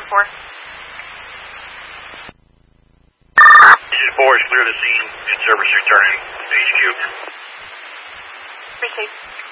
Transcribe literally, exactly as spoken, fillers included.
four. Agent four is clear to scene. Good service returning to H Q. Received.